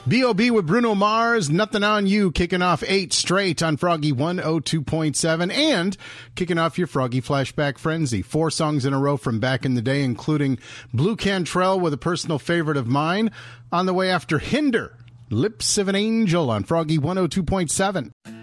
B.O.B. with Bruno Mars, Nothing on You, kicking off 8 straight on Froggy 102.7, and kicking off your Froggy Flashback Frenzy. 4 songs in a row from back in the day, including Blue Cantrell with a personal favorite of mine. On the way after Hinder, Lips of an Angel on Froggy 102.7.